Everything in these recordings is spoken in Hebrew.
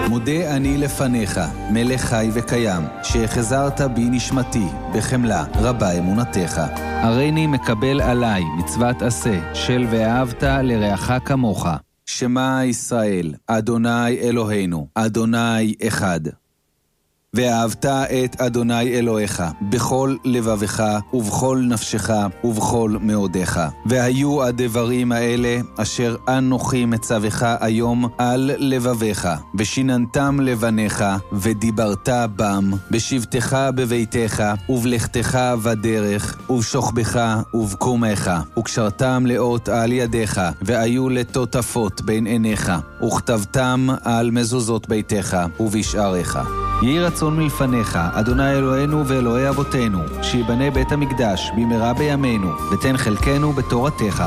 מודה אני לפניך, מלך חי וקיים, שהחזרת בי נשמתי, בחמלה רבה אמונתך. הריני מקבל עליי מצוות עשה, של ואהבת לרעך כמוך. שמע ישראל, אדוני אלוהינו, אדוני אחד. ואהבת את אדוני אלוהיך, בכל לבבך ובכל נפשך ובכל מאודיך. והיו הדברים האלה אשר אנוכי מצווך היום על לבביך, ושיננתם לבניך, ודיברת בם, בשבתך בביתך, ובלכתך בדרך, ובשוכבך ובקומך, וקשרתם לאות על ידיך, והיו לטוטפות בין עיניך, וכתבתם על מזוזות ביתך ובשעריך. יהי רצון מלפניך, אדוני אלוהינו ואלוהי אבותינו, שיבנה בית המקדש במהרה בימינו, ותן חלקנו בתורתך.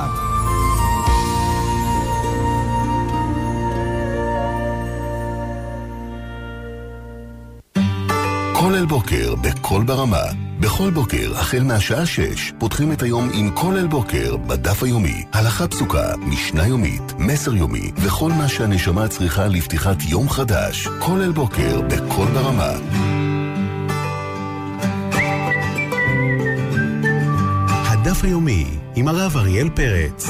כולל בוקר בכל ברמה. בכל בוקר, החל מהשעה 6, פותחים את היום עם כולל בוקר בדף היומי. הלכה פסוקה, משנה יומית, מסר יומי, וכל מה שהנשמה צריכה לפתיחת יום חדש. כולל בוקר בכל ברמה. הדף היומי עם הרב אריאל פרץ.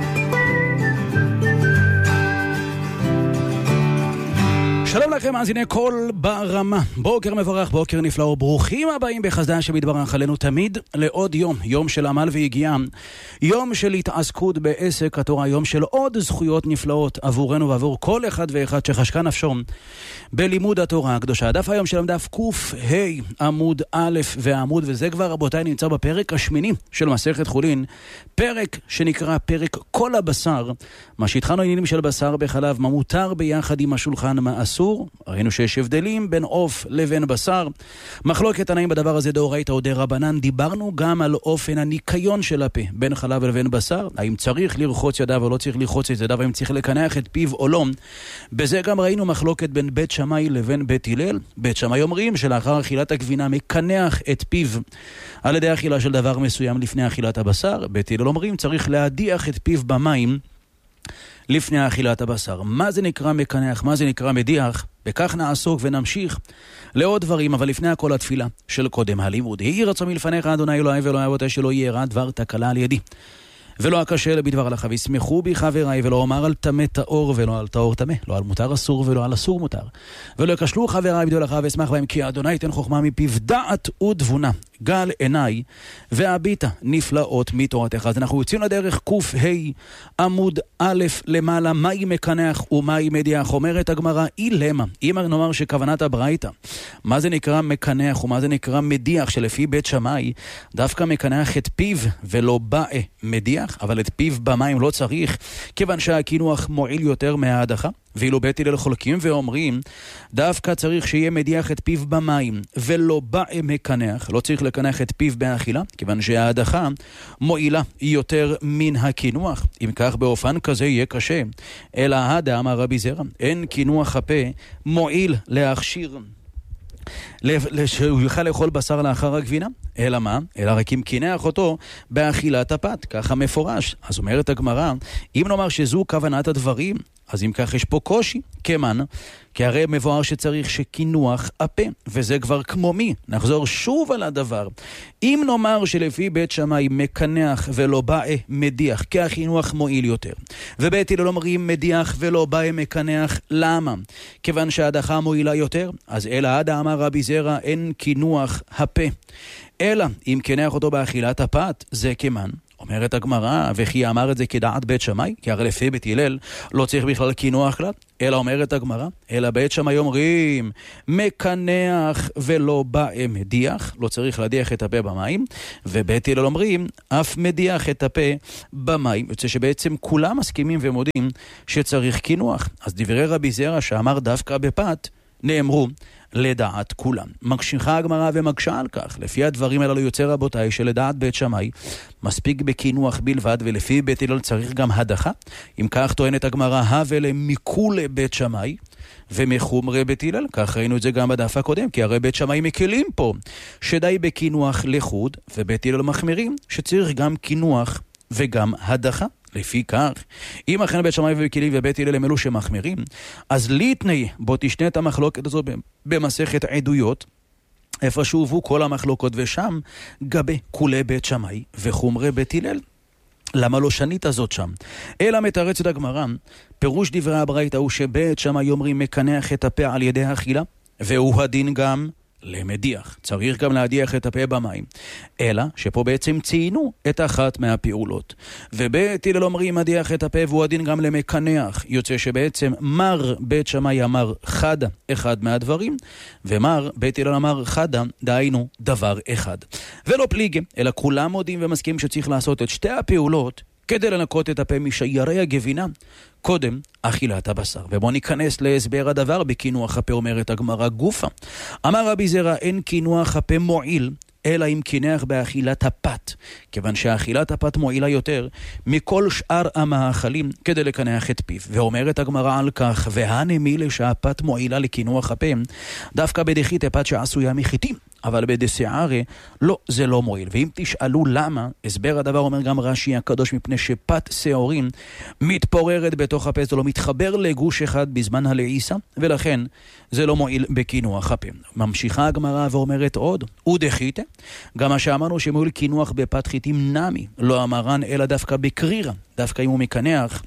שלום לכם, מאזיני כל ברמה. בוקר מבורך, בוקר נפלא וברוכים הבאים בחסדה שמתברך עלינו תמיד לעוד יום, יום של עמל והגיעה, יום של התעסקות בעסק התורה, יום של עוד זכויות נפלאות עבורנו ועבור כל אחד ואחד שחשקה נפשו בלימוד התורה הקדושה. הדף היום של דף ק"ה עמוד א' ועמוד, וזה כבר רבותיי נמצא בפרק השמיני של מסכת חולין, פרק שנקרא פרק כל הבשר. מה שהתחלנו עניינים של בשר בחלב, מה מותר ביחד עם השולחן, מה אסור. ראינו שיש הבדלים בין עוף לבין בשר, מחלוקת תנאים בדבר הזה דאורייתא או דרבנן. דיברנו גם על אופן הניקיון של הפה בין חלב לבין בשר, האם צריך לרחוץ ידיו או לא צריך לרחוץ את ידיו, האם צריך לקנח את פיו או לא. בזה גם ראינו מחלוקת בין בית שמאי לבין בית הלל. בית שמאי אומרים שלאחר אכילת הגבינה מקנח את פיו על ידי אכילה של דבר מסוים לפני אכילת הבשר. בית הלל אומרים צריך להדיח את פיו במים לפני אכילת הבשר. מה זה נקרא מקנח? מה זה נקרא מדיח? בכך נעסוק ונמשיך לעוד דברים, אבל לפני הכל התפילה של קודם הלימוד. יהי רצון מלפניך אדוני אלוהי ואלוהי אבותיי, שלא יהיה רע דבר תקלה על ידי ולא אקשה בדבר הלכה, וישמחו בי חבריי, ולא אומר על טמא טהור ולא על טהור טמא, לא על מותר אסור ולא על אסור מותר, ולא יקשלו חבריי בדבר הלכה, ואשמח בהם, כי אדוני ייתן חוכמה מפיו, דעת ותבונה, גל עיניי והביטה נפלאות מתורתך. אז אנחנו יוצאים לדרך ק"ה עמוד א' למעלה. מהי מקנח ומהי מדיח? אומרת הגמרא, אילמה, אם נאמר שכוונת הברייתא, מה זה נקרא מקנח ומה זה נקרא מדיח, שלפי בית שמאי דווקא מקנח את פיו ולא בא מדיח, אבל את פיו במים לא צריך, כיוון שהקינוח מועיל יותר מההדחה. ואילו בית הלל חולקים ואומרים דווקא צריך שיהיה מדיח את פיו במים ולא בא מקנח, לא צריך לקנח את פיו באכילה, כיוון שההדחה מועילה יותר מן הקינוח. אם כך באופן כזה יהיה קשה, אלא הדה אמר רבי זרע, אין קינוח הפה מועיל להכשיר שהוא יוכל לאכול בשר לאחר הגבינה, אלא מה? אלא רק אם קינח אותו באכילת הפת, ככה מפורש. אז אומרת הגמרא, אם נאמר שזו כוונת הדברים, אז אם כך יש פה קושי, כמן, כי הרי מבואר שצריך שקינוח הפה, וזה כבר כמו מי. נחזור שוב על הדבר. אם נאמר שלפי בית שמאי מקנח ולא בא מדיח, כי החינוך מועיל יותר, ובית הלל אומרים מדיח ולא בא מקנח, למה? כיוון שההדחה מועילה יותר, אז אלא עדה אמר רבי זרע, אין קינוח הפה, אלא אם קינח אותו באכילת הפת, זה כמן. אומרת הגמרא, וכי אמר את זה כדעת בית שמאי, כי הרי לפי בית הלל לא צריך בכלל קינוח כלל, אלא אומרת הגמרא, אלא בית שמאי אומרים מקנח ולא בא מדיח, לא צריך להדיח את הפה במים, ובית הלל אומרים אף מדיח את הפה במים. יוצא שבעצם כולם מסכימים ומודים שצריך קינוח. אז דברי רבי זרע שאמר דווקא בפת נאמרו לדעת כולם. מקשיחה הגמרא ומקשה על כך. לפי הדברים האלה יוצא רבותיי שלדעת בית שמאי מספיק בקינוח בלבד, ולפי בית הלל צריך גם הדחה. אם כך טוענת הגמרא, הווה למיקול בית שמאי ומחומרי בית הלל. כך ראינו את זה גם בדף הקודם, כי הרי בית שמאי מקלים פה שדי בקינוח לחוד, ובית הלל מחמירים שצריך גם קינוח וגם הדחה. לפי כך, אם אכן בית שמאי ובית הלל ובית הלל הם אלו שמחמירים, אז ליתני בו תשנה את המחלוקת הזו במסכת עדויות, איפה שהובאו כל המחלוקות, ושם גבי כולי בית שמאי וחומרי בית הלל. למה לא שנית הזאת שם? אלא מתרצת הגמרא, פירוש דברי הברייתא הוא שבית שמאי אומרים מקנח את הפה על ידי האכילה, והוא הדין גם למדיח. צריך גם להדיח את הפה במים. אלא שפה בעצם ציינו את אחת מהפעולות. ובית הלל אומרים מדיח את הפה והוא הדין גם למקנח. יוצא שבעצם מר בית שמאי אמר חדה אחד מהדברים, ומר בית הלל אמר חדה, דהיינו דבר אחד. ולא פליגה, אלא כולם מודים ומסכימים שצריך לעשות את שתי הפעולות כדי לנקות את הפה משיירי הגבינה. קודם, אכילת הבשר. ובוא ניכנס להסבר הדבר בקינוח הפה, אומרת הגמרא גופה. אמר רבי זרע, אין קינוח הפה מועיל, אלא אם קינח באכילת הפת, כיוון שאכילת הפת מועילה יותר מכל שאר המאכלים כדי לקנח את פיו. ואומרת הגמרא על כך, והנמילה שהפת מועילה לקינוח הפה, דווקא בדחית הפת שעשויה מחיטים, אבל בדסערי לא, זה לא מועיל. ואם תשאלו למה, הסבר הדבר אומר גם רש"י הקדוש, מפני שפת שעורים מתפוררת בתוך הפה, זה לא מתחבר לגוש אחד בזמן הלעיסה, ולכן זה לא מועיל בקינוח הפה. ממשיכה הגמרא ואומרת עוד, ודחיתה, גם מה שאמרנו שמועיל קינוח בפת חיטים נמי, לא אמרן אלא דווקא בקרירה, דווקא אם הוא מקנח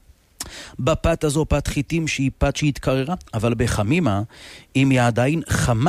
בפת הזו פת חיטים שהיא פת שהתקררה, אבל בחמימה, אם היא עדיין חמה,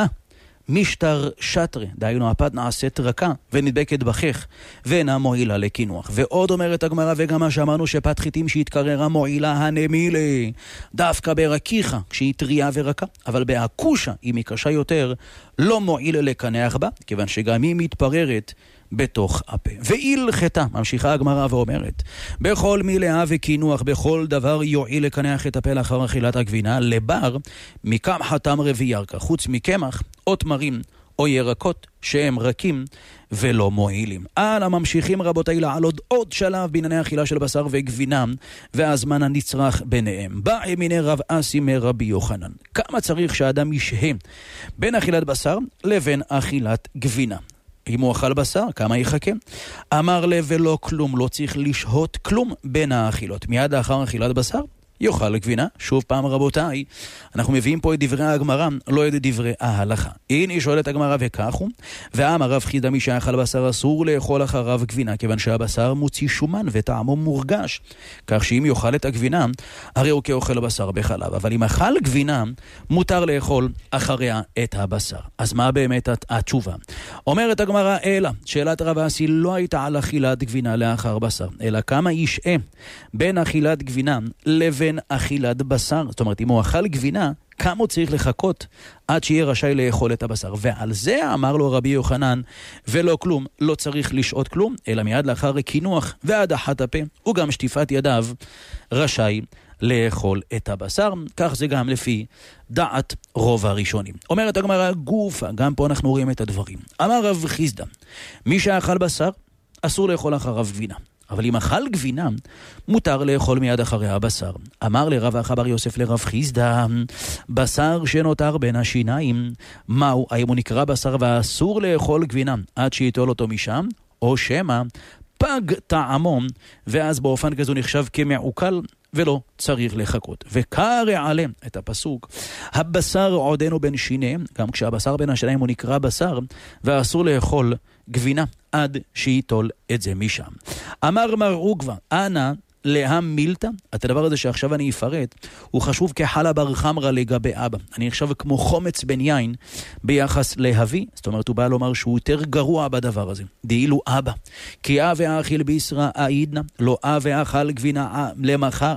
משטר שטרי, דהיינו הפת נעשית רכה ונדבקת בכך ואינה מועילה לקינוח. ועוד אומרת הגמרא, וגם מה שאמרנו שפת חיטים שהתקררה מועילה הנמילה דווקא ברקיחה כשהיא טריה ורכה, אבל בהקושה אם היא קשה יותר לא מועיל לקנח בה, כיוון שגם היא מתפררת בתוך הפה. והילכתה, ממשיכה הגמרא ואומרת, בכל מילאה וקינוח, בכל דבר יועיל לקנח את הפה לאחר אכילת הגבינה, לבר מקמחא תמרי וירקה, חוץ מקמח או תמרים או ירקות שהם רכים ולא מועילים. ממשיכים רבותיי לעלות עוד שלב בענייני אכילה של בשר וגבינה, והזמן הנצרך ביניהם. בא מיני רב אסי מרבי יוחנן. כמה צריך שאדם ישהה בין אכילת בשר לבין אכילת גבינה? אם הוא אכל בשר, כמה יחכה? אמר לב ולא כלום, לא צריך לשהות כלום בין האכילות. מיד לאחר אכילת בשר, יאכל גבינה. שוב פעם רבותיי, אנחנו מביאים פה את דברי הגמרא, לא את דברי ההלכה. הנה שואלת הגמרא וכך הוא, ואמר רב חיסדא מי שאכל בשר אסור לאכול אחריו גבינה, כיוון שהבשר מוציא שומן וטעמו מורגש, כך שאם יאכל את הגבינה, הרי הוא כאוכל בשר בחלב. אבל אם אכל גבינה, מותר לאכול אחריה את הבשר. אז מה באמת התשובה? אומרת הגמרא, אלא שאלת רב אסי לא הייתה על אכילת גבינה לאחר בשר, אלא כמה ישעה בין אכילת גבינה לבין אכילת בשר. זאת אומרת, אם הוא אכל גבינה, כמה הוא צריך לחכות עד שיהיה רשאי לאכול את הבשר. ועל זה אמר לו רבי יוחנן, ולא כלום, לא צריך לשעות כלום, אלא מיד לאחר קינוח והדחת הפה, וגם שטיפת ידיו, רשאי לאכול את הבשר. כך זה גם לפי דעת רוב הראשונים. אומרת הגמרא גופה, גם פה אנחנו רואים את הדברים. אמר רב חיסדא, מי שאכל בשר, אסור לאכול אחריו גבינה. אבל אם אכל גבינה, מותר לאכול מיד אחרי הבשר. אמר לרב אחא בר יוסף לרב חיסדא, בשר שנותר בין השיניים, מהו? האם הוא נקרא בשר ואסור לאכול גבינה עד שיטול אותו משם? או שמא פג טעמו, ואז באופן כזו נחשב כמעוקל, ולא צריך לחכות. וקרא עליהם את הפסוק, הבשר עודנו בין שיניהם, גם כשהבשר בין השיניים הוא נקרא בשר, ואסור לאכול גבינה עד שיטול את זה משם. אמר מר עוקבא, אנא להמילתא, את הדבר הזה שעכשיו אני אפרט, הוא חשוב כחלה בר חמרא לגבי אבא. אני חושב כמו חומץ בן יין ביחס להביא, זאת אומרת הוא בא לומר שהוא יותר גרוע בדבר הזה. דאילו אבא, כי אבא אכיל בישרא העידנא, לא אבא אכל גבינה למחר,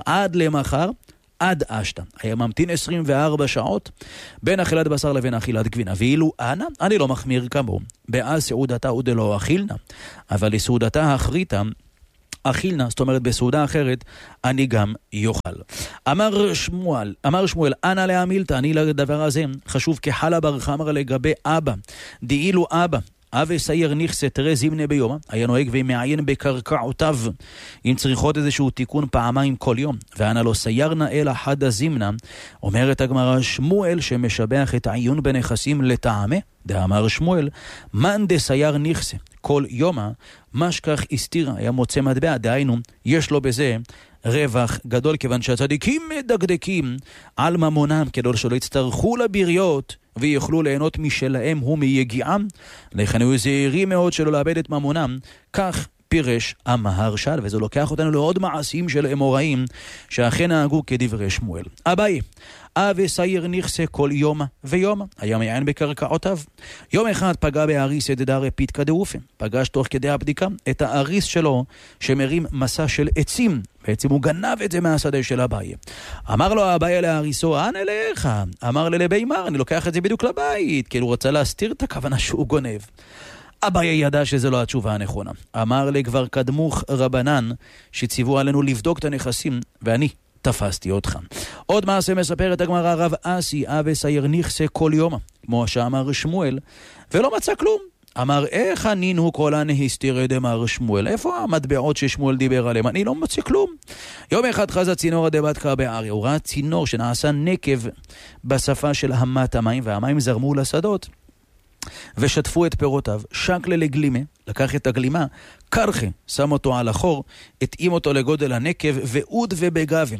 עד אשתא. היה ממתין 24 שעות בין אכילת בשר לבין אכילת גבינה. ואילו אנא, אני לא מחמיר כמוהו. באז סעודתה ודלא אכילנה, אבל לסעודתה אחריתה אכילנה, זאת אומרת בסעודה אחרת אני גם יאכל. אמר שמואל, אנא להמילתא, אני לדבר הזה חשוב כחלה בר חמרא לגבי אבא. דאילו אבא סייר נכסה תראה זימנה ביומה, היה נוהג ומעיין בקרקעותיו, אם צריכות איזשהו תיקון פעמיים כל יום, ואנא לא סיירנה אלא חדה זימנה. אומרת הגמרא, שמואל שמשבח את העיון בנכסים לטעמה, דאמר שמואל, מן דסייר נכסה, כל יומה, משכח הסתירה, היה מוצא מטבע, דהיינו, יש לו בזה רווח גדול, כיוון שהצדיקים מדקדקים על ממונם, כדי שלא יצטרכו לבריות, ויוכלו ליהנות משלהם ומייגיעם, לכן היו זהירים מאוד שלא לאבד את ממונם, כך פירש המהרש"ל, וזה לוקח אותנו לעוד מעשים של אמוראים, שאכן נהגו כדברי שמואל. אביי, וסייר נכסה כל יום ויום, היה מעיין בקרקעותיו. יום אחד פגע באריס ידדר פיתקא דאופה, פגש תוך כדי הבדיקה את האריס שלו שמרים מסע של עצים, בעצם הוא גנב את זה מהשדה של אביי. אמר לו אביי לאריסו, אנא לך? אמר לבימר, אני לוקח את זה בדיוק לבית, כאילו הוא רצה להסתיר את הכוונה שהוא גונב. אביי ידע שזה לא התשובה הנכונה. אמר לי, כבר קדמוך רבנן שציוו עלינו לבדוק את הנכסים, ואני תפסתי אותך. עוד מעשה מספרת הגמרא, רב אסי וסייר נכסה כל יום, כמו שאמר שמואל, ולא מצא כלום. אמר, איך ענינו כל הנהסתיר דמר שמואל? איפה המטבעות ששמואל דיבר עליהם? אני לא מוצא כלום. יום אחד חזה צינור דבתקה בארי, הוא ראה צינור שנעשה נקב בשפה של המת המים, והמים זרמו לשדות ושטפו את פירותיו. שקלה לגלימה, לקח את הגלימה, קרחה, שם אותו על החור, התאים אותו לגודל הנקב, ועוד ובגוון,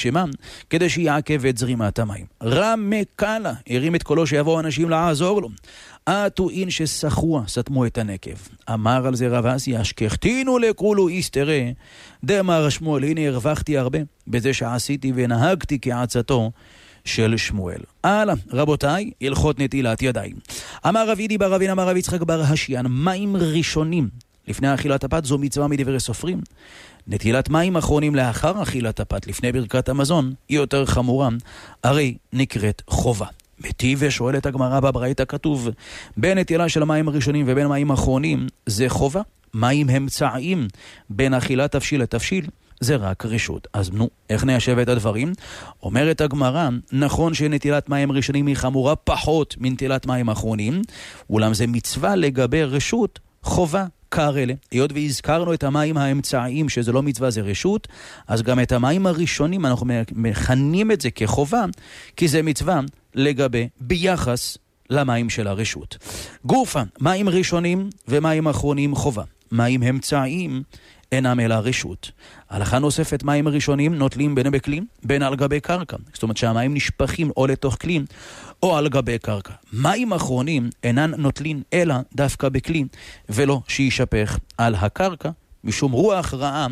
כדי שיעכב את זרימת המים. רמי קלה, הרים את קולו שיבואו אנשים לעזור לו. אטואין שסחוע, סתמו את הנקב. אמר על זה רב אסי, אשכחתינו לכולו איסתרה, דאמר שמואל, הנה הרווחתי הרבה, בזה שעשיתי ונהגתי כעצתו של שמואל. הלאה, רבותיי, הלכות נטילת ידיים. אמר רב ידי בר אבין, אמר רב יצחק בר השיין, מים ראשונים לפני אכילת הפת זו מצווה מדברי סופרים. נטילת מים אחרונים לאחר אכילת הפת, לפני ברכת המזון, היא יותר חמורה, הרי נקראת חובה. מטיב ושואל את הגמרא בברייתא כתוב, בין נטילה של המים הראשונים ובין מים אחרונים זה חובה, מים אמצעיים בין אכילת תבשיל לתבשיל זה רק רשות. אז איך ניישב את הדברים? אומרת הגמרא, נכון שנטילת מים ראשונים היא חמורה פחות מנטילת מים אחרונים, אולם זה מצווה לגבי רשות חובה כאלה. היות והזכרנו את המים האמצעיים שזה לא מצווה זה רשות, אז גם את המים הראשונים אנחנו מכנים את זה כחובה, כי זה מצווה לגבי ביחס למים של הרשות. גופה, מים ראשונים ומים אחרונים חובה. מים אמצעיים אינם אלא רשות. הלכה נוספת, מים ראשונים נוטלים בין בכלי, בין על גבי קרקע. זאת אומרת שהמים נשפכים או לתוך כלי או על גבי קרקע. מים אחרונים אינן נוטלים אלא דווקא בכלי, ולא שישפך על הקרקע, משום רוח רעה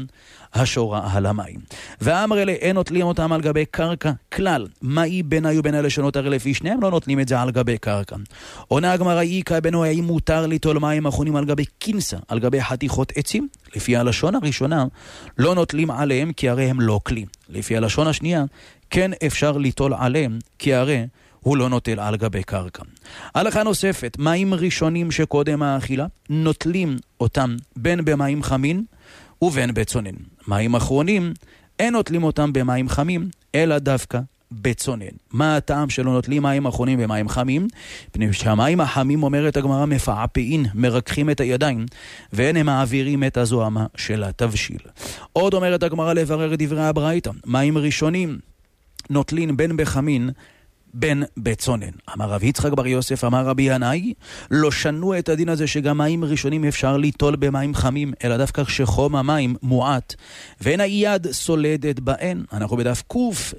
השורה על המים. ואמר אלה, אין נוטלים אותם על גבי קרקע כלל. מהי ביניי ובין הלשונות? הרי לפי שניהם לא נוטלים את זה על גבי קרקע. עונה הגמרא, איקה בינו, האם מותר ליטול מים אחרונים על גבי כינסה, על גבי חתיכות עצים? לפי הלשון הראשונה לא נוטלים עליהם כי הרי הם לא כלי. לפי הלשון השנייה כן אפשר ליטול עליהם כי הרי הוא לא נוטל על גבי קרקע. הלכה נוספת, מים ראשונים שקודם האכילה נוטלים אותם בין במים חמים ובין בצונן. מים אחרונים אין נוטלים אותם במים חמים אלא דווקא בצונן. מה הטעם שלא נוטלים מים אחרונים במים חמים? פני שהמים החמים, אומרת הגמרא, מפעפעים, מרככים את הידיים, ואין הם מעבירים את הזוהמה של התבשיל. עוד אומרת הגמרא לברר דברי הברייתא, מים ראשונים נוטלים בין בחמין בין בצונן. אמר רב יצחק בר יוסף, אמר רבי ינאי, לא שנו את הדין הזה שגם מים ראשונים אפשר ליטול במים חמים, אלא דווקא כשחום המים מועט, ואין היד סולדת בהן. אנחנו בדף קוף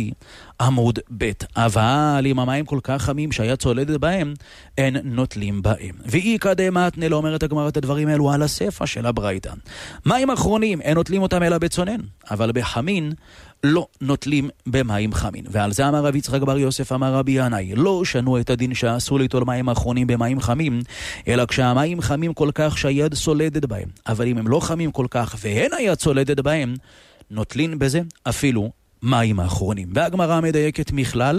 עמוד ב', אבל אם המים כל כך חמים שהיד סולדת בהם, אין נוטלים בהם. ואי קדמתנה, לא אומרת הגמרא את הדברים האלו על הספר של הברייתא. מים אחרונים אין נוטלים אותם אלא בצונן, אבל בחמין לא נוטלים במים חמים. ועל זה אמר רב יצחק בר יוסף, אמר רבי ינאי, לא שנו את הדין שאסור ליטול מים אחרונים במים חמים, אלא כשהמים חמים כל כך שהיד סולדת בהם. אבל אם הם לא חמים כל כך ואין היד סולדת בהם, נוטלים בזה אפילו מים האחרונים. והגמרא מדייקת מכלל,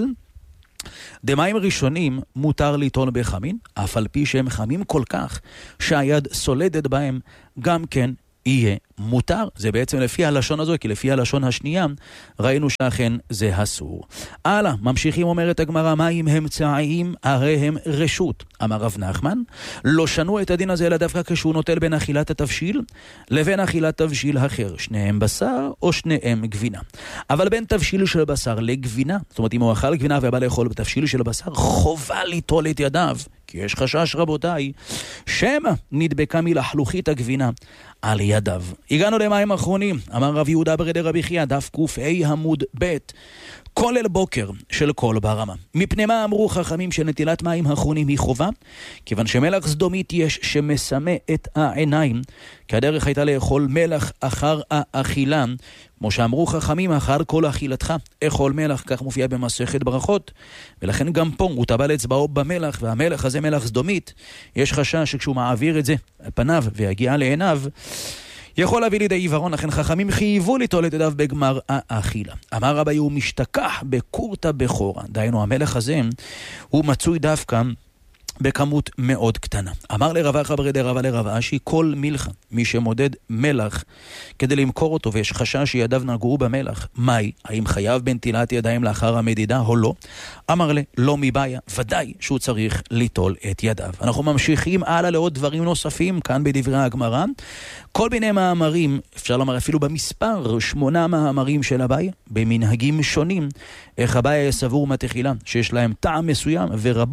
דמים ראשונים מותר ליטול בחמין, אף על פי שהם חמים כל כך שהיד סולדת בהם, גם כן יהיה מותר. זה בעצם לפי הלשון הזו, כי לפי הלשון השנייה ראינו שאכן זה אסור. הלאה, ממשיכים, אומרת הגמרא, מים אמצעיים הרי הם רשות. אמר רב נחמן, לא שנו את הדין הזה אלא דווקא כשהוא נוטל בין אכילת התבשיל לבין אכילת תבשיל אחר, שניהם בשר או שניהם גבינה. אבל בין תבשיל של בשר לגבינה, זאת אומרת אם הוא אכל גבינה ובא לאכול בתבשיל של בשר, חובה ליטול את ידיו, כי יש חשש רבותיי, שמא נדבקה מלחלוכית הגבינה על ידיו. הגענו למים אחרונים, אמר רב יהודה ברדה רבי חייא, דף ק"ה עמוד ב', כולל בוקר של כל ברמה. מפני מה אמרו חכמים שנטילת מים אחרונים היא חובה? כיוון שמלח סדומית יש שמסמא את העיניים, כי הדרך הייתה לאכול מלח אחר האכילה, כמו שאמרו חכמים, אחר כל אכילתך אכול מלח, כך מופיע במסכת ברכות, ולכן גם פה הוא טבל אצבעו במלח, והמלח הזה מלח סדומית, יש חשש שכשהוא מעביר את זה פניו ויגיע לעיניו, יכול להביא לידי עיוורון, לכן חכמים חייבו ליטול את ידיו בגמר האכילה. אמר רבי, הוא משתכח בקורתא בכורה, דהיינו המלח הזה הוא מצוי דווקא בכמות מאוד קטנה. אמר לרב אחא ברדה רבא לרב אשי, כל מלחה, מי שמודד מלח כדי למכור אותו ויש חשש שידיו נגעו במלח, מהי? האם חייב בנטילת ידיים לאחר המדידה או לא? אמר לי, לא מבעיה, ודאי שהוא צריך ליטול את ידיו. אנחנו ממשיכים הלאה לעוד דברים נוספים כאן בדברי הגמרא. כל מיני מאמרים, אפשר לומר אפילו במספר, 8 מאמרים של אביי, במנהגים שונים, איך אביי סבור מתחילה, שיש להם טעם מסוים,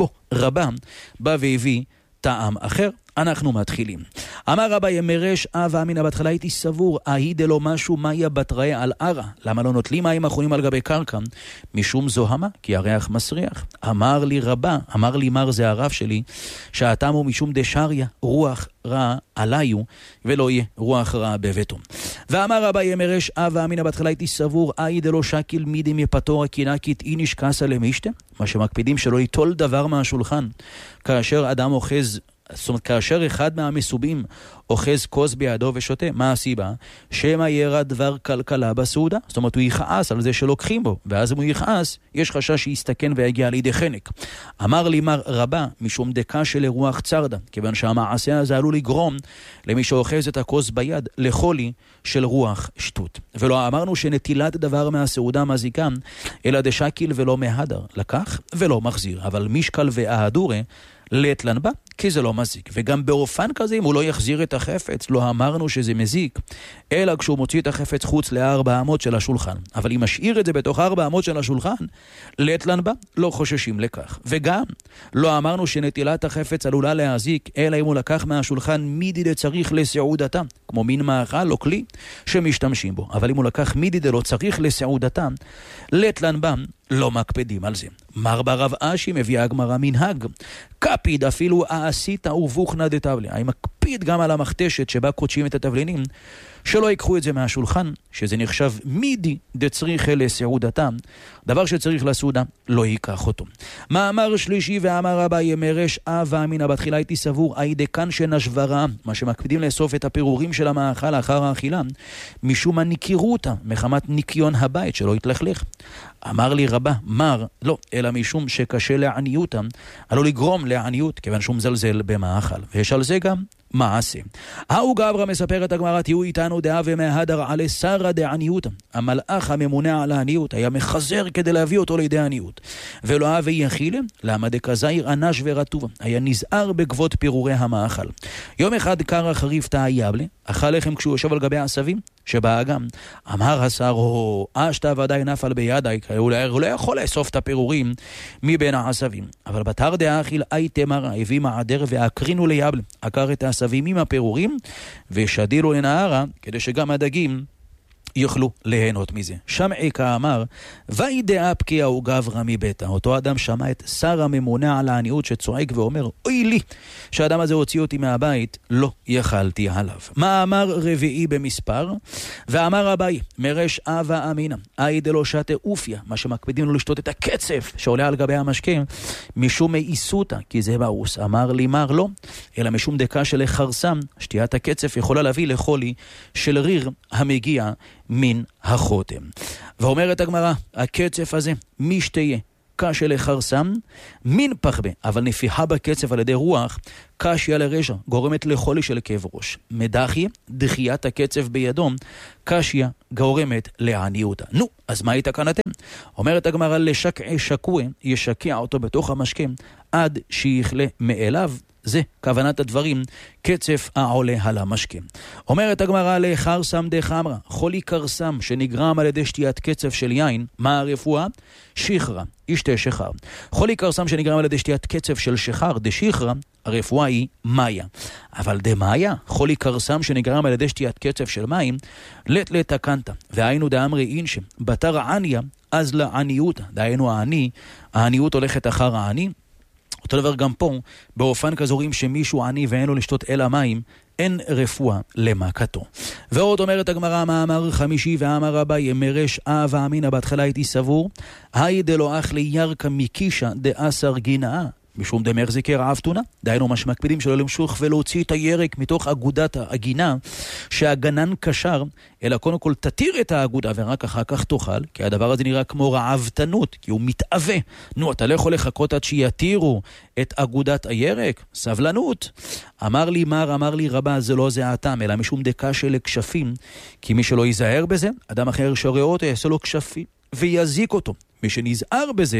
ורבם בא והביא טעם אחר. אנחנו מתחילים. אמר אביי, מרש אב אמינא, בהתחלה הייתי סבור, ההידה לו משהו מאיה בתראה על ערה. למה לא נוטלים מים אחרונים על גבי קרקע? משום זוהמה, כי הריח מסריח. אמר לי רבה, אמר לי מר, זה הרב שלי, שהטעם הוא משום דשריה, רוח רע עליו, ולא יהיה רוח רע בביתו. ואמר אביי, מרש אב אמינא, בהתחלה הייתי סבור, ההידה לו שקיל מידי מפתור הקינקית איניש קסה למישתה, מה שמקפידים שלא ליטול דבר מהשולחן, כאשר אדם אוחז, זאת אומרת, כאשר אחד מהמסובים אוחז כוס בידו ושותה, מה הסיבה? שמא ירא דבר כלכלה בסעודה. זאת אומרת, הוא יכעס על זה שלוקחים בו, ואז אם הוא יכעס, יש חשש שיסתכן ויגיע לידי חנק. אמר לי מר רבה, משום דקה של רוח צרדה, כיוון שהמעשה הזה עלול לגרום למי שאוחז את הכוס ביד לחולי של רוח שטות. ולא אמרנו שנטילת דבר מהסעודה מזיקה, אלא דשקיל ולא מהדר, לקח ולא מחזיר, אבל משקל וההדורה לטלן בה, כי זה לא מזיק. וגם באופן כזה, אם הוא לא יחזיר את החפץ, לא אמרנו שזה מזיק, אלא כשהוא מוציא את החפץ חוץ ל400 של השולחן. אבל אם משאיר את זה בתוך 400 של השולחן, לטלן בה, לא חוששים לכך. וגם, לא אמרנו שנטילת החפץ עלולה להזיק, אלא אם הוא לקח מהשולחן מידי דצריך לסעודתה, כמו מין מאכל או כלי שמשתמשים בו. אבל אם הוא לקח מידי דלא צריך לסעודתה, לטלן בה, לא מקפדים על זה. מר ברב אשי מביא הגמרא מנהג, קפיד אפילו עשית ובוכנה דתבלי. אני מקפיד גם על המכתשת שבה קודשים את התבלינים, שלא ייקחו את זה מהשולחן, שזה נחשב מידי דצריך לסעודתם, דבר שצריך לסעודה, לא ייקח אותו. מאמר שלישי, ואמר אביי, מרש אב אמינא, בתחילה הייתי סבור, דקן שנשברה, מה שמקפידים לאסוף את הפירורים של המאכל אחר האכילה, משום הניקירותה, מחמת ניקיון הבית, שלא יתלכלך. אמר לי רבה, מר, לא, אלא משום שקשה לעניותם, עלול לגרום לעניות, כיוון שהוא מזלזל במאכל. ויש על זה גם מעשה. האו גברא, מספרת הגמרא, תהיו איתנו דעה ומהדר עלי שרה דעניותם. המלאך הממונה על העניות היה מחזר כדי להביא אותו לידי עניות. ולא אהב יחילה, למה דקזאיר אנש ורטובה. היה נזהר בגבות פירורי המאכל. יום אחד קרא חריף תאייבלה, אכל לחם כשהוא יושב על גבי העשבים, שבאגם, אמר השר, אשתה ודאי נפל בידי, הוא לא יכול לאסוף את הפירורים מבין העשבים. אבל בתר דאכיל תמרה, הביא מעדר והקרינו ליבל, עקר את העשבים עם הפירורים, ושדילו לנהרה, כדי שגם הדגים יוכלו ליהנות מזה. שמעי כאמר, וידעה פקיע וגברא מביתה. אותו אדם שמע את שר הממונה על העניות שצועק ואומר, אוי לי, שהאדם הזה הוציא אותי מהבית, לא יכלתי עליו. מאמר רביעי במספר, ואמר אביי, מרש אבה אמינא, דלא שתה אופיה, מה שמקפידים לו לשתות את הקצף שעולה על גבי המשקה, משום מאיסותא, כי זה מאוס. אמר לי מר לא, אלא משום דקה של חרסם, שתיית הקצף יכולה להביא לחולי של ריר המגיע מן החותם. ואומרת הגמרא, הקצף הזה משתיה קשה לחרסם, מין פחבה, אבל נפיחה בקצף על ידי רוח, קשיה לרשע, גורמת לחולי של כאב ראש. מדחי, דחיית הקצף בידו, קשיה גורמת לעניותה. נו, אז מה הייתה כאן אתם? אומרת הגמרא, לשקעי שקוע, ישקע אותו בתוך המשקה, עד שיכלה מאליו, זה כוונת הדברים, קצף העולה על המשקה. אומרת הגמרא לחרסם דחמרה, חולי קרסם שנגרם על ידי שתיית קצף של יין, מה הרפואה? שחרא, ישתה שחר. חולי קרסם שנגרם על ידי שתיית קצף של שחר, דשחרא, הרפואה היא מאיה. אבל דמאיה, חולי קרסם שנגרם על ידי שתיית קצף של מים, לת לתקנת, והיינו דאמרי אינשם, בתר עניה, אז לעניות, דהיינו העניות הולכת אחר העני. אותו דבר גם פה, באופן כזה רואים שמישהו עני ואין לו לשתות אלא מים, אין רפואה למכתו. ועוד אומרת הגמרא, מאמר חמישי ואמר אביי, מרש ואמינא, בהתחלה הייתי סבור, היי דלא אכלי ירקא מקישא דאסר גינאה, משום דמחזיקי רעב תונה. דהיינו מה שמקפידים שלא למשוך ולהוציא את הירק מתוך אגודת הגינה שהגנן קשר, אלא קודם כל תתיר את האגודה ורק אחר כך תאכל, כי הדבר הזה נראה כמו רעבתנות, כי הוא מתאווה. נו, אתה לא יכול לחכות עד שיתירו את אגודת הירק? סבלנות. אמר לי מר, אמר לי רבה, זה לא זה הטעם, אלא משום דקה של כשפים, כי מי שלא ייזהר בזה, אדם אחר שרואה אותו יעשה לו כשפים ויזיק אותו. מי שנזהר בזה,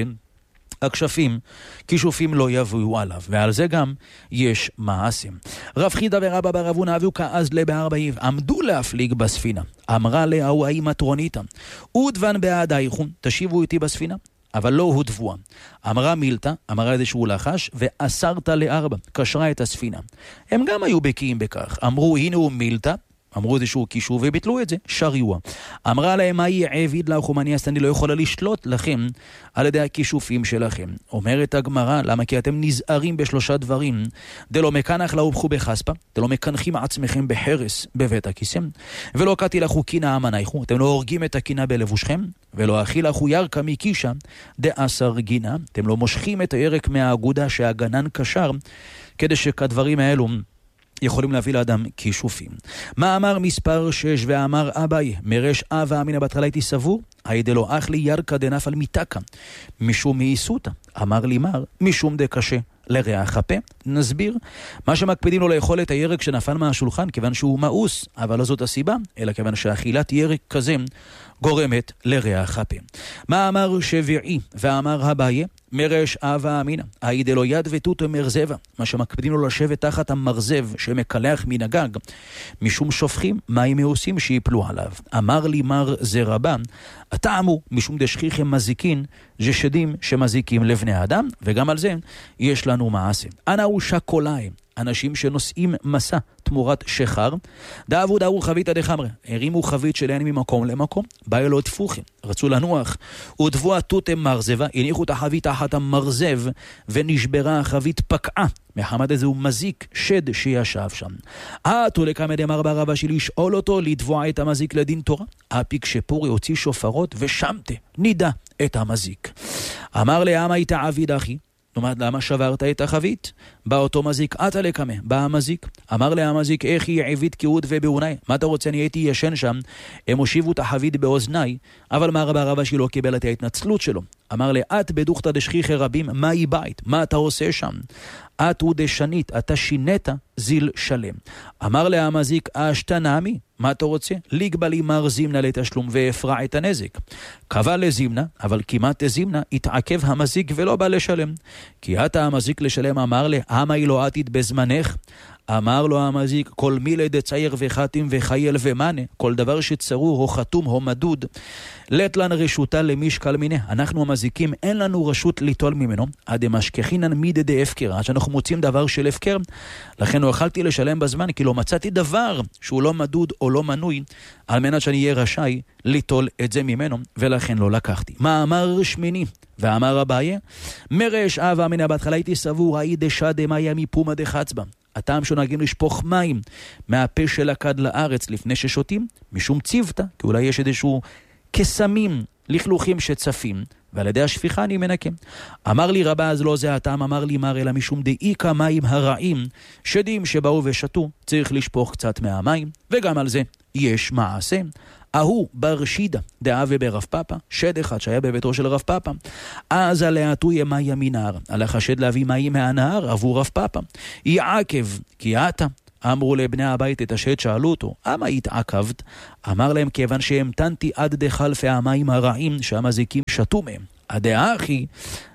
הכשפים, כישופים לא יבואו עליו, ועל זה גם יש מעשים. רב חידה ורבא בר אבונה אביו כעז ל-40 עמדו להפליג בספינה. אמרה להוא האי מטרוניתא, ודבן בעדייכם, תשיבו איתי בספינה, אבל לא הודבוה. אמרה מילתא, אמרה איזשהו לחש, ואסרת ל4, קשרה את הספינה. הם גם היו בקיאים בכך. אמרו, הנה הוא מילתא, אמרו איזשהו קישור וביטלו את זה, שריוע. אמרה להם, מה יהיה עביד לכם, אני לא יכולה לשלוט לכם על ידי הכישופים שלכם. אומרת הגמרא, למה? כי אתם נזהרים בשלושה דברים. דלא מקנח לאובחו בחספה, דלא מקנחים עצמכם בחרס בבית הכיסם, ולא קטי לכו קינה אמנייכו, אתם לא הורגים את הקינה בלבושכם, ולא אחי לכו ירקא מקישא דאסר גינה, אתם לא מושכים את הירק מהאגודה שהגנן קשר, כדי שכדברים האלו יכולים להביא לאדם כישופים. מה אמר מספר 6 ואמר אביי, מרש ואמינא, בהתחלה הייתי סבור, הידי לא אכלי ירקא דנפל מתקה, משום מאיסותא. אמר לי מר, משום דקשה לריח הפה. נסביר, מה שמקפידים לו לאכול את הירק שנפל מהשולחן, כיוון שהוא מאוס, אבל לא זאת הסיבה, אלא כיוון שאכילת ירק כזה גורמת לריח הפה. מה אמר שביעי ואמר אביי, מרש ואמינא, הידי לא יד ותות מרזבה, מה שמקפידים לו לשבת תחת המרזב שמקלח מן הגג, משום שופכים מים מאוסים שיפלו עליו. אמר לי מר זה רבן, הטעמו משום דשכיחם מזיקין, זה שדים שמזיקים לבני האדם, וגם על זה יש לנו מעשה. אנא הוא שקוליים, אנשים שנושאים מסע תמורת שחר, דאבו דאו חבית דחמרה, הרימו חבית שלהם ממקום למקום, באו לו תפוחים, רצו לנוח, ודבו התותם מרזבה, הניחו את החבית תחת המרזב, ונשברה החבית פקעה, מחמד הזה הוא מזיק שד שישב שם. עתו לקמא דמר בר אבא שלי, לשאול אותו לתבוע את המזיק לדין תורה, הפיק שפורי הוציא שופרות ושמתה, נידה את המזיק. אמר לעמה התעביד אחי, נאמר, למה שברת את החבית? בא אותו מזיק, עתה לקמא, בא המזיק. אמר לה המזיק, איך היא עבית כעוד ובעוני? מה אתה רוצה? אני הייתי ישן שם. הם הושיבו את החבית באוזני, אבל מה רבה רבה שלא קיבל את ההתנצלות שלו. אמר לה, את בדוכתא דשכיחי רבים, מה היא בית? מה אתה עושה שם? את הוא דשנית, אתה שינית זיל שלם. אמר לה המזיק, אשתנמי, מה אתה רוצה? ליגבה לי מר זימנה לתשלום והפרע את הנזק. קבע לזימנה, אבל כמעט לזימנה התעכב המזיק ולא בא לשלם. כי אתה המזיק לשלם, אמר לה, אמה היא לא עתיד בזמנך? אמר לו המזיק, כל מילי דצייר וחתים וחייל ומנה, כל דבר שצרור או חתום או מדוד, לטלן רשותה למשקל מיני. אנחנו המזיקים, אין לנו רשות ליטול ממנו, עד משכחינן מידי דה הפקר, עד שאנחנו מוצאים דבר של הפקר, לכן לא יכלתי לשלם בזמן, כי לא מצאתי דבר שהוא לא מדוד או לא מנוי, על מנת שאני אהיה רשאי ליטול את זה ממנו, ולכן לא לקחתי. מה אמר שמיני? ואמר אביי, מרש ואמינא, בהתחלה הייתי סבור, האי דשא דמאיה מפומא דחצבא, הטעם שנוהגים לשפוך מים מהפה של הכד לארץ לפני ששותים, משום ציוותא, כי אולי יש איזשהו קסמים, לכלוכים שצפים, ועל ידי השפיכה אני מנקם. אמר לי רבה, אז לא זה הטעם, אמר לי מר, אלא משום דאיקה מים הרעים, שדים שבאו ושתו, צריך לשפוך קצת מהמים, וגם על זה יש מעשה. ההוא בר שידה, דאה וברב פאפה, שד אחד שהיה בביתו של רב פאפה, אז עלייתו ימיה מנהר, הלך השד להביא מים מהנהר עבור רב פאפה, יעקב, כי אתה. אמרו לבני הבית את השד, שאלו אותו, אמה התעכבת? אמר להם, כיוון שהמתנתי עד דחלפי המים הרעים שהמזיקים שתו מהם. הדעה אחי,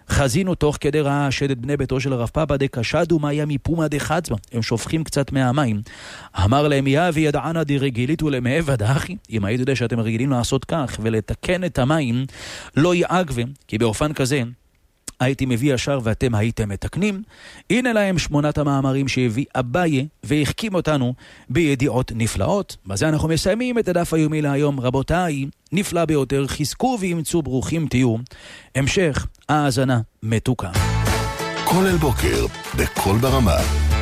חזינו תוך כדי ראה שד את בני ביתו של הרב פאפה דקשדו מיה מפומה דחצבה, הם שופכים קצת מהמים. אמר להם יאבי ידענה דירגילית ולמעבד אחי, אם הייתי יודע שאתם רגילים לעשות כך ולתקן את המים, לא יעגבם, כי באופן כזה הייתי מביא ישר ואתם הייתם מתקנים. הנה להם 8 המאמרים שהביא אביי והחכים אותנו בידיעות נפלאות. בזה אנחנו מסיימים את הדף היומי להיום. רבותיי, נפלא ביותר, חזקו וימצאו, ברוכים תהיו. המשך האזנה מתוקה. כל אל בוקר בכל ברמה.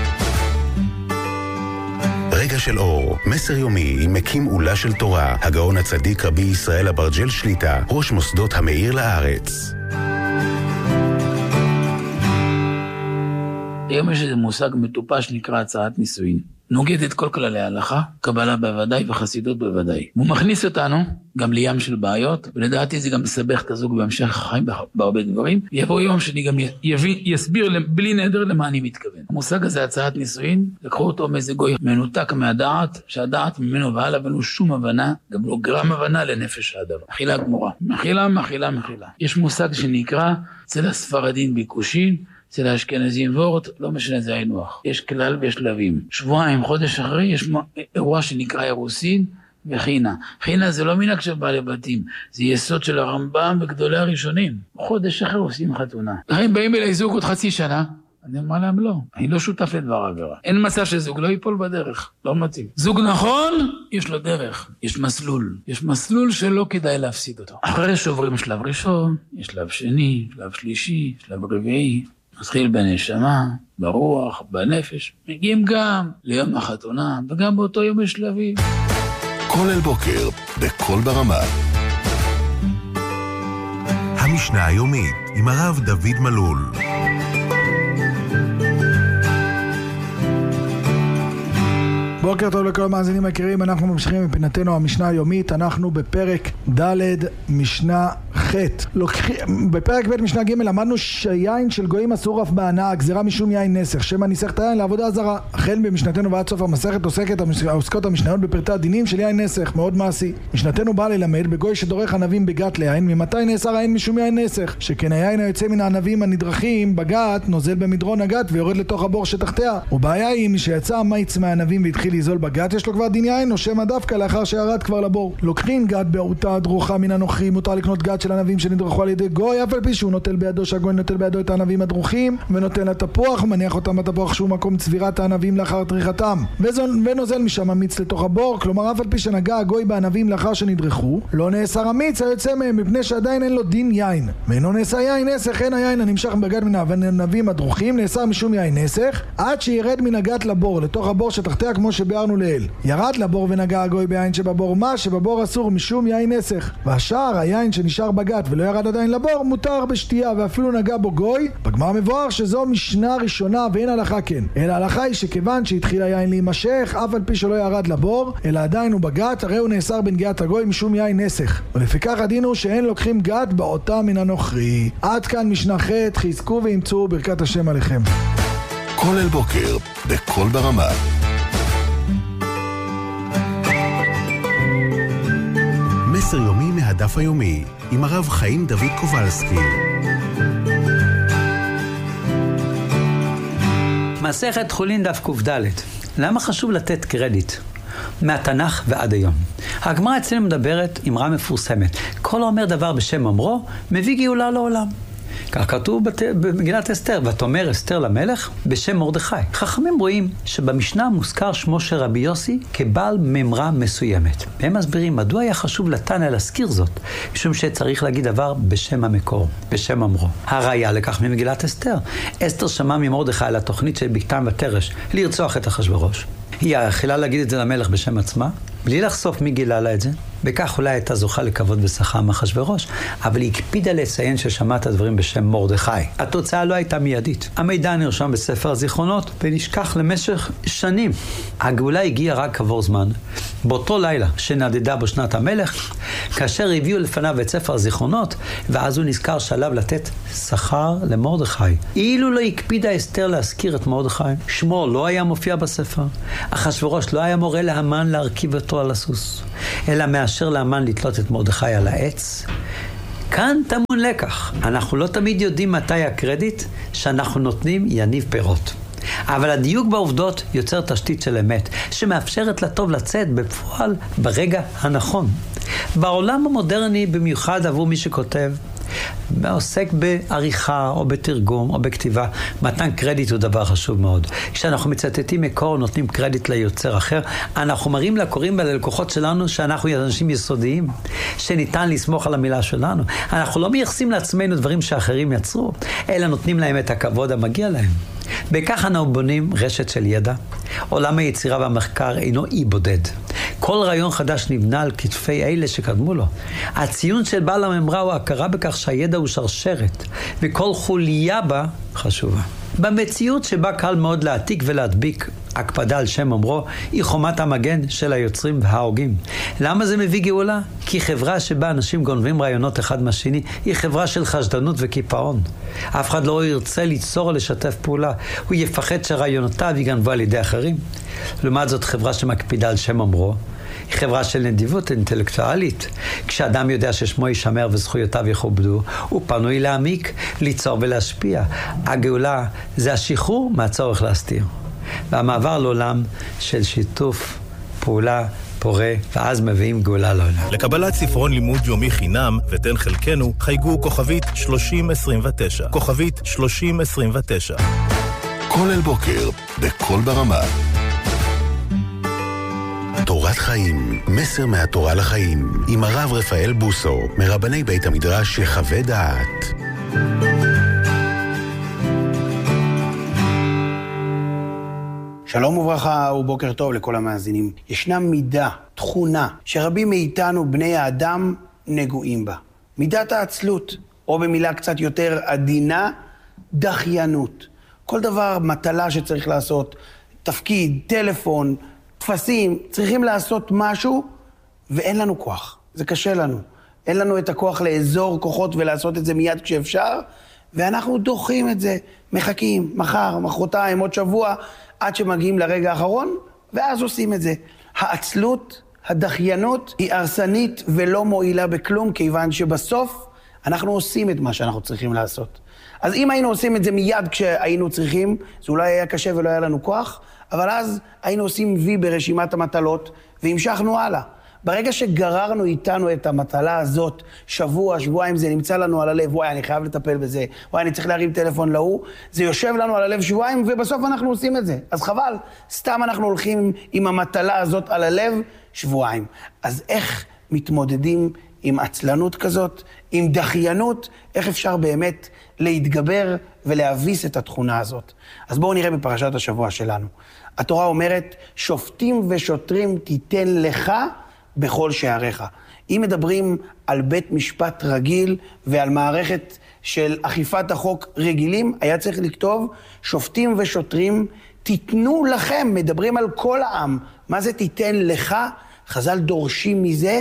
רגע של אור, מסר יומי עם מקים עולה של תורה, הגאון הצדיק רבי ישראל אברג'ל שליטה, ראש מוסדות המאיר לארץ. היום יש איזה מושג מטופש שנקרא הצעת נישואין. נוגד את כל כללי ההלכה, קבלה בוודאי וחסידות בוודאי. הוא מכניס אותנו גם לים של בעיות, ולדעתי זה גם מסבך את הזוג בהמשך החיים בהרבה דברים. יבוא יום שאני גם יסביר בלי נדר למה אני מתכוון. המושג הזה, הצעת נישואין, לקחו אותו מאיזה גוי מנותק מהדעת, שהדעת ממנו והלאה ואין לו שום הבנה, גם לא גרם הבנה לנפש האדם. אכילה גמורה. מכילה. יש מושג שנקרא אצל הספרדים ביקושין, אצל האשכנזים וורט, לא משנה, זה הינוח. יש כלל ויש שלבים. שבועיים, חודש אחרי, יש אירוע שנקרא אירוסין וחינה. חינה זה לא מנהג של בעלי בתים, זה יסוד של הרמב"ם וגדולי הראשונים. חודש אחרי עושים חתונה. הם באים אליי זוג עוד חצי שנה, אני אומר להם לא, אני לא שותף לדבר עבירה. אין מצב שזוג לא ייפול בדרך, לא מתאים. זוג נכון, יש לו דרך, יש מסלול. יש מסלול שלא כדאי להפסיד אותו. אחרי שעוברים שלב ראשון, יש שלב שני, שלב שלישי, שלב רביעי. מתחיל בנשמה, ברוח, בנפש, מגיעים גם ליום החתונה, וגם באותו יום יש שלבים. כל אל בוקר, בכל ברמה. המשנה היומית, עם הרב דוד מלול. בוקר טוב לכל המאזינים היקרים, אנחנו ממשיכים מפינתנו המשנה היומית, אנחנו בפרק ד' משנה ח'. בפרק ב' משנה ג' למדנו שיין של גויים אסור אף בהנאה, גזירה משום יין נסך, שמא ניסח את היין לעבודה זרה. החל במשנתנו ועד סוף המסכת עוסקות המשניות בפרטי הדינים של יין נסך, מאוד מעשי. משנתנו באה ללמד בגוי שדורך ענבים בגת ליין, ממתי נאסר היין משום יין נסך? שכן היין היוצא מן הענבים הנדרכים בגת נוזל במדרון הגת ויורד לתוך הבור שתחתיה. ובעיה היא מי שיצא מיץ מהענבים והתחיל ליזול בגת, יש לו כבר דין יין, או שמא דווקא לאחר שירד כבר לבור. לוקחין גת בעוטה דרוכה מן הנוכרים, מותר לקנות גת של ענבים שנדרכו על ידי גוי, אף על פי שהוא נוטל בידו, שהגוי נוטל בידו את הענבים הדרוכים ונותן לתפוח ומניח אותם בתפוח שהוא מקום צבירת הענבים לאחר טריחתם, ונוזל משם המיץ לתוך הבור. כלומר אף על פי שנגע הגוי בענבים לאחר שנדרכו, לא נאסר המיץ היוצא מהם, מפני שעדיין אין לו דין יין, ואינו נאסר יין נסך. אין היין הנמשך בגת מן הענבים הדרוכים נאסר משום יין נסך עד שירד מן הגת לבור לתוך הבור שתחתיה, כמו שביארנו לעיל. ירד לבור ונגע הגוי ביין שבבור, מה שבבור אסור משום יין נסך, והשאר היין שנשאר בגת ולא ירד עדיין לבור מותר בשתייה, ואפילו נגע בו גוי. בגמרא מבואר שזו משנה ראשונה ואין הלכה כן, אלא ההלכה היא שכיוון שהתחיל היין להימשך אף על פי שלא ירד לבור אלא עדיין הוא בגת, הרי הוא נאסר בנגיעת הגוי משום יין נסך, ולפיכך הדין הוא שאין לוקחים גת בעוטה מן הנוכרי. עד כאן משנה ח'. חזקו וימצאו, ברכת השם עליכם. כל אל בוקר בכל ברמה. מסר יומי מהדף היומי עם הרב חיים דוד קובלסקי. מסכת חולין דף ק"ד. למה חשוב לתת קרדיט? מהתנ"ך ועד היום. הגמרא אצלנו מדברת אמרה מפורסמת. כל האומר דבר בשם אומרו, מביא גאולה לעולם. כך כתוב במגילת אסתר, ותאמר אסתר למלך בשם מרדכי. חכמים רואים שבמשנה מוזכר שמו של רבי יוסי כבעל ממרה מסוימת. והם מסבירים מדוע היה חשוב לתנא להזכיר זאת, משום שצריך להגיד דבר בשם המקור, בשם אמרו. הראיה לכך ממגילת אסתר. אסתר שמעה ממרדכי על התוכנית של בקתן ותרש לרצוח את אחשוורוש. היא יכלה להגיד את זה למלך בשם עצמה, בלי לחשוף מי גילה לה את זה. בכך אולי הייתה זוכה לכבוד ושכר מאחשוורוש, אבל היא הקפידה לציין ששמעה את הדברים בשם מרדכי. התוצאה לא הייתה מיידית. המידע נרשם בספר הזיכרונות ונשכח למשך שנים. הגאולה הגיעה רק כעבור זמן. באותו לילה שנדדה בו שנת המלך, כאשר הביאו לפניו את ספר הזיכרונות, ואז הוא נזכר שעליו לתת שכר למרדכי. אילו לא הקפידה אסתר להזכיר את מרדכי, שמו לא היה מופיע בספר. אחשוורוש לא היה מורה להמן להרכיב אותו על הסוס, אלא מאשר להמן לתלות את מרדכי על העץ, כאן טמון לקח. אנחנו לא תמיד יודעים מתי הקרדיט שאנחנו נותנים יניב פירות. אבל הדיוק בעובדות יוצר תשתית של אמת, שמאפשרת לטוב לצאת בפועל ברגע הנכון. בעולם המודרני, במיוחד עבור מי שכותב, עוסק בעריכה או בתרגום או בכתיבה, מתן קרדיט הוא דבר חשוב מאוד. כשאנחנו מצטטים מקור, נותנים קרדיט ליוצר אחר, אנחנו מראים לקוראים וללקוחות שלנו שאנחנו אנשים יסודיים, שניתן לסמוך על המילה שלנו. אנחנו לא מייחסים לעצמנו דברים שאחרים יצרו, אלא נותנים להם את הכבוד המגיע להם. בכך אנחנו בונים רשת של ידע. עולם היצירה והמחקר אינו אי בודד. כל רעיון חדש נבנה על כתפי אלה שקדמו לו. הציון של בעל הממרה הוא הכרה בכך שהידע הוא שרשרת, וכל חוליה בה חשובה. במציאות שבה קל מאוד להעתיק ולהדביק, הקפדה על שם אומרו היא חומת המגן של היוצרים וההוגים. למה זה מביא גאולה? כי חברה שבה אנשים גונבים רעיונות אחד מהשני היא חברה של חשדנות וקיפאון. אף אחד לא ירצה ליצור או לשתף פעולה. הוא יפחד שרעיונותיו יגנבו על ידי אחרים. לעומת זאת, חברה שמקפידה על שם אומרו היא חברה של נדיבות אינטלקטואלית. כשאדם יודע ששמו יישמר וזכויותיו יכובדו, הוא פנוי להעמיק, ליצור ולהשפיע. הגאולה זה השחרור מהצורך להסתיר. והמעבר לעולם של שיתוף פעולה פורה, ואז מביאים גאולה לעולם. לקבלת ספרון לימוד יומי חינם ותן חלקנו, חייגו כוכבית 3029. כוכבית 3029. כל אל בוקר, בכל ברמה. תורת חיים, מסר מהתורה לחיים, עם הרב רפאל בוסו, מרבני בית המדרש יחווה דעת. שלום וברכה ובוקר טוב לכל המאזינים. ישנה מידה, תכונה, שרבים מאיתנו בני האדם נגועים בה. מידת העצלות, או במילה קצת יותר עדינה, דחיינות. כל דבר, מטלה שצריך לעשות, תפקיד, טלפון, תפסים, צריכים לעשות משהו, ואין לנו כוח. זה קשה לנו. אין לנו את הכוח לאזור כוחות ולעשות את זה מיד כשאפשר, ואנחנו דוחים את זה, מחכים, מחר, מחרתיים, עוד שבוע, עד שמגיעים לרגע האחרון, ואז עושים את זה. העצלות, הדחיינות, היא הרסנית ולא מועילה בכלום, כיוון שבסוף אנחנו עושים את מה שאנחנו צריכים לעשות. אז אם היינו עושים את זה מיד כשהיינו צריכים, זה אולי היה קשה ולא היה לנו כוח, אבל אז היינו עושים וי ברשימת המטלות, והמשכנו הלאה. ברגע שגררנו איתנו את המטלה הזאת, שבוע, שבועיים, זה נמצא לנו על הלב, וואי, אני חייב לטפל בזה, וואי, אני צריך להרים טלפון להוא, זה יושב לנו על הלב שבועיים, ובסוף אנחנו עושים את זה. אז חבל, סתם אנחנו הולכים עם המטלה הזאת על הלב שבועיים. אז איך מתמודדים עם עצלנות כזאת, עם דחיינות, איך אפשר באמת להתגבר ולהביס את התכונה הזאת? אז בואו נראה בפרשת השבוע שלנו. התורה אומרת, שופטים ושוטרים תיתן לך בכל שעריך. אם מדברים על בית משפט רגיל ועל מערכת של אכיפת החוק רגילים, היה צריך לכתוב, שופטים ושוטרים תיתנו לכם, מדברים על כל העם. מה זה תיתן לך? חז"ל דורשים מזה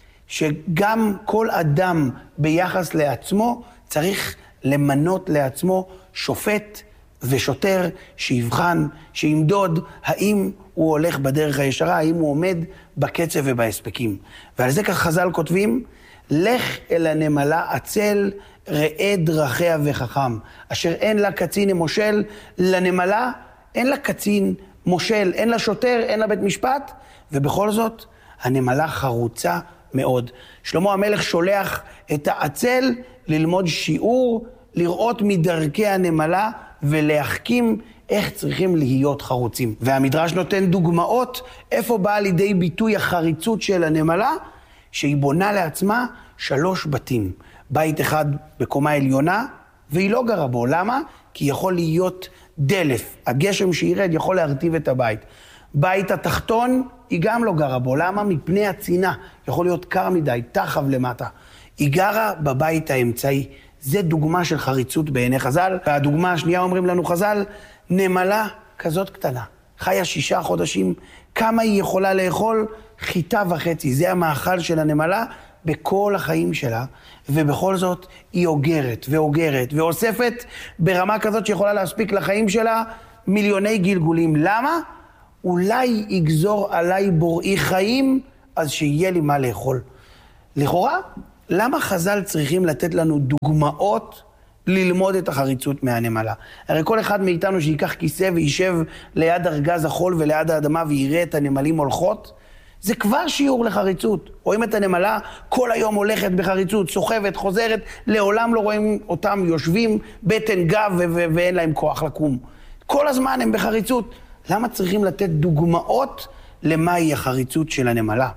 שגם כל אדם ביחס לעצמו צריך למנות לעצמו שופט ושוטר שיבחן, שימדוד האם הוא הולך בדרך הישרה, האם הוא עומד בקצב ובהספקים. ועל זה כך חז"ל כותבים, לך אל הנמלה עצל, ראה דרכיה וחכם. אשר אין לה קצין מושל, לנמלה אין לה קצין מושל, אין לה שוטר, אין לה בית משפט, ובכל זאת הנמלה חרוצה מאוד. שלמה המלך שולח את העצל ללמוד שיעור, לראות מדרכי הנמלה ולהחכים איך צריכים להיות חרוצים. והמדרש נותן דוגמאות איפה באה לידי ביטוי החריצות של הנמלה, שהיא בונה לעצמה 3 בתים. בית אחד בקומה עליונה, והיא לא גרה בו. למה? כי יכול להיות דלף. הגשם שירד יכול להרטיב את הבית. בית התחתון היא גם לא גרה בו. למה? מפני הצינה. יכול להיות קר מדי, תחב למטה. היא גרה בבית האמצעי. זה דוגמה של חריצות בעיני חז"ל. והדוגמה השנייה אומרים לנו חז"ל, נמלה כזאת קטנה, חיה 6 חודשים, כמה היא יכולה לאכול? 1.5 חיטה. זה המאכל של הנמלה בכל החיים שלה, ובכל זאת היא אוגרת ואוגרת ואוספת ברמה כזאת שיכולה להספיק לחיים שלה מיליוני גלגולים. למה? אולי יגזור עליי בוראי חיים, אז שיהיה לי מה לאכול. לכאורה, למה חז"ל צריכים לתת לנו דוגמאות ללמוד את החריצות מהנמלה? הרי כל אחד מאיתנו שיקח כיסא וישב ליד ארגז החול וליד האדמה ויראה את הנמלים הולכות, זה כבר שיעור לחריצות. רואים את הנמלה כל היום הולכת בחריצות, סוחבת, חוזרת, לעולם לא רואים אותם יושבים בטן גב ואין להם כוח לקום. כל הזמן הם בחריצות. למה צריכים לתת דוגמאות למהי החריצות של הנמלה?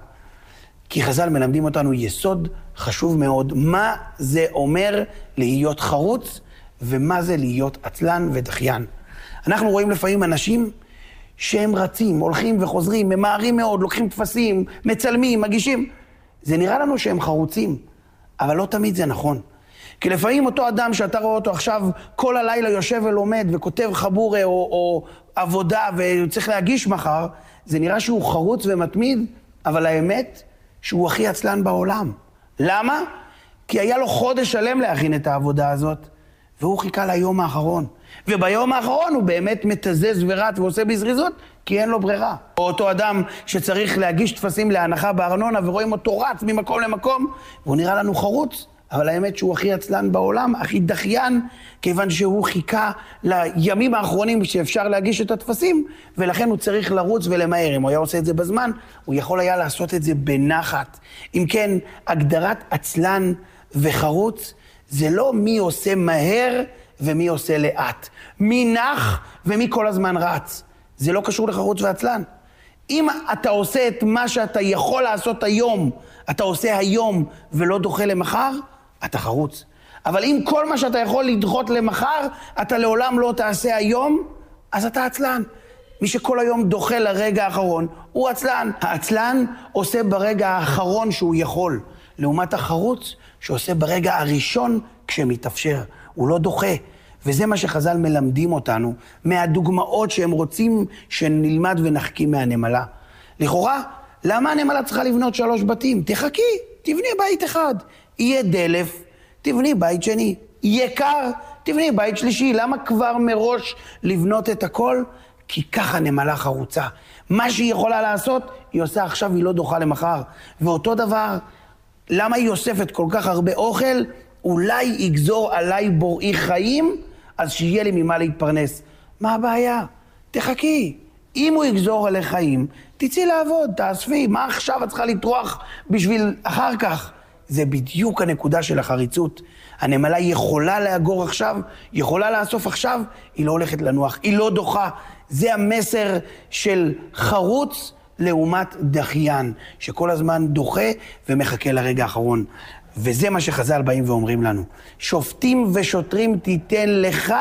כי חז"ל מלמדים אותנו יסוד חשוב מאוד, מה זה אומר להיות חרוץ ומה זה להיות עצלן ודחיין. אנחנו רואים לפעמים אנשים שהם רצים, הולכים וחוזרים, ממהרים מאוד, לוקחים תפסים, מצלמים, מגישים. זה נראה לנו שהם חרוצים, אבל לא תמיד זה נכון. כי לפעמים אותו אדם שאתה רואה אותו עכשיו כל הלילה יושב ולומד וכותב חבורה או עבודה וצריך להגיש מחר, זה נראה שהוא חרוץ ומתמיד, אבל האמת שהוא הכי עצלן בעולם. למה? כי היה לו חודש שלם להכין את העבודה הזאת, והוא חיכה ליום האחרון. וביום האחרון הוא באמת מתזז ורץ ועושה בזריזות, כי אין לו ברירה. או אותו אדם שצריך להגיש תפסים להנחה בארנונה, ורואים אותו רץ ממקום למקום, והוא נראה לנו חרוץ, אבל האמת שהוא הכי עצלן בעולם, הכי דחיין, כיוון שהוא חיכה לימים האחרונים שאפשר להגיש את התפסים, ולכן הוא צריך לרוץ ולמהר. אם הוא היה עושה את זה בזמן, הוא יכול היה לעשות את זה בנחת. אם כן, הגדרת עצלן וחרוץ, זה לא מי עושה מהר ומי עושה לאט. מי נח ומי כל הזמן רץ. זה לא קשור לחרוץ ועצלן. אם אתה עושה את מה שאתה יכול לעשות היום, אתה עושה היום ולא דוחה למחר, אתה חרוץ. אבל אם כל מה שאתה יכול לדחות למחר, אתה לעולם לא תעשה היום, אז אתה עצלן. מי שכל היום דוחה לרגע האחרון, הוא עצלן. העצלן עושה ברגע האחרון שהוא יכול, לעומת החרוץ שעושה ברגע הראשון כשמתאפשר. הוא לא דוחה. וזה מה שחז"ל מלמדים אותנו, מהדוגמאות שהם רוצים שנלמד ונחכים מהנמלה. לכאורה, למה הנמלה צריכה לבנות 3 בתים? תחכי, תבני בית אחד. יהיה דלף, תבני בית שני. יהיה קר, תבני בית שלישי. למה כבר מראש לבנות את הכל? כי ככה נמלה חרוצה. מה שהיא יכולה לעשות, היא עושה עכשיו, היא לא דוחה למחר. ואותו דבר, למה היא אוספת כל כך הרבה אוכל? אולי יגזור עליי בוראי חיים, אז שיהיה לי ממה להתפרנס. מה הבעיה? תחכי. אם הוא יגזור עלי חיים, תצאי לעבוד, תאספי. מה עכשיו את צריכה לטרוח בשביל אחר כך? זה בדיוק הנקודה של החריצות. הנמלה יכולה לאגור עכשיו, יכולה לאסוף עכשיו, היא לא הולכת לנוח, היא לא דוחה. זה המסר של חרוץ לעומת דחיין, שכל הזמן דוחה ומחכה לרגע האחרון. וזה מה שחז"ל באים ואומרים לנו. שופטים ושוטרים תיתן לך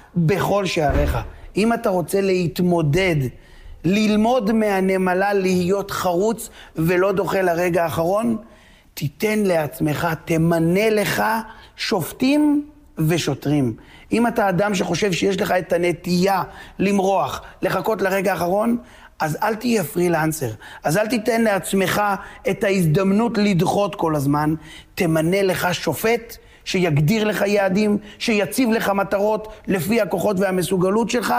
בכל שעריך. אם אתה רוצה להתמודד, ללמוד מהנמלה להיות חרוץ ולא דוחה לרגע האחרון, תיתן לעצמך, תמנה לך שופטים ושוטרים. אם אתה אדם שחושב שיש לך את הנטייה למרוח, לחכות לרגע האחרון, אז אל תהיה פרילנסר. אז אל תיתן לעצמך את ההזדמנות לדחות כל הזמן. תמנה לך שופט שיגדיר לך יעדים, שיציב לך מטרות לפי הכוחות והמסוגלות שלך,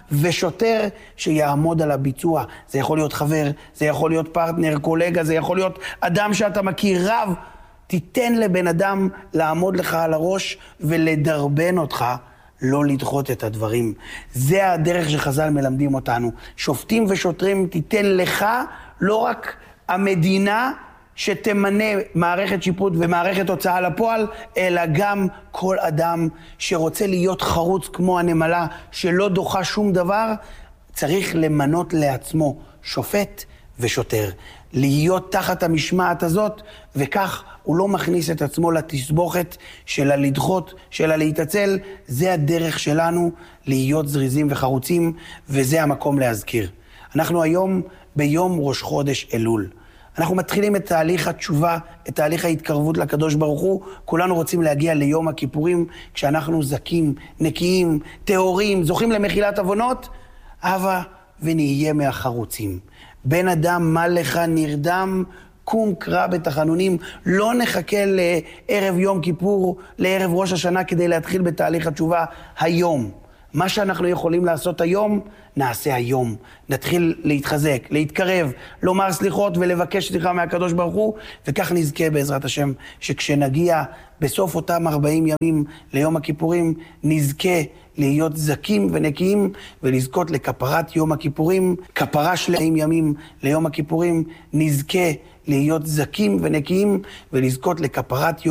ושוטר שיעמוד על הביצוע. זה יכול להיות חבר, זה יכול להיות פרטנר, קולגה, זה יכול להיות אדם שאתה מכיר, רב. תיתן לבן אדם לעמוד לך על הראש ולדרבן אותך, לא לדחות את הדברים. זה הדרך שחז"ל מלמדים אותנו. שופטים ושוטרים תיתן לך, לא רק המדינה שתמנה מערכת שיפוט ומערכת הוצאה לפועל, אלא גם כל אדם שרוצה להיות חרוץ כמו הנמלה, שלא דוחה שום דבר, צריך למנות לעצמו שופט ושוטר. להיות תחת המשמעת הזאת, וכך הוא לא מכניס את עצמו לתסבוכת של הלדחות, של הלהתעצל. זה הדרך שלנו להיות זריזים וחרוצים, וזה המקום להזכיר. אנחנו היום ביום ראש חודש אלול. אנחנו מתחילים את תהליך התשובה, את תהליך ההתקרבות לקדוש ברוך הוא. כולנו רוצים להגיע ליום הכיפורים, כשאנחנו זכים, נקיים, טהורים, זוכים למחילת עוונות. הבה ונהיה מהחרוצים. בן אדם, מה לך נרדם, קום קרא בתחנונים. לא נחכה לערב יום כיפור, לערב ראש השנה, כדי להתחיל בתהליך התשובה היום. מה שאנחנו יכולים לעשות היום, נעשה היום. נתחיל להתחזק, להתקרב, לומר סליחות ולבקש סליחה מהקדוש ברוך הוא, וכך נזכה בעזרת השם, שכשנגיע בסוף אותם 40 ימים ליום הכיפורים, נזכה להיות זקים ונקיים, ולזכות לכפרת יום הכיפורים, כפרה של 40 ימים ליום הכיפורים, נזכה להיות זקים ונקיים, ולזכות לכפרת יום